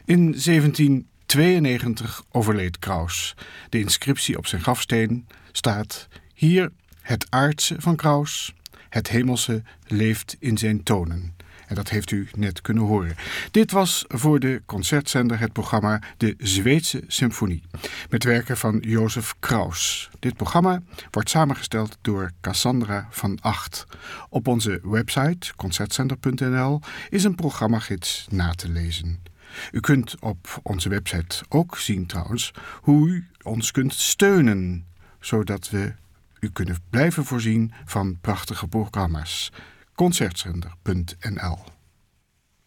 In 1792 overleed Kraus. De inscriptie op zijn grafsteen staat: hier het aardse van Kraus, het hemelse leeft in zijn tonen. En dat heeft u net kunnen horen. Dit was voor de concertzender het programma De Zweedse Symfonie, met werken van Jozef Kraus. Dit programma wordt samengesteld door Cassandra van Acht. Op onze website concertzender.nl is een programmagids na te lezen. U kunt op onze website ook zien trouwens hoe u ons kunt steunen, zodat we u kunnen blijven voorzien van prachtige programma's. Concertzender.nl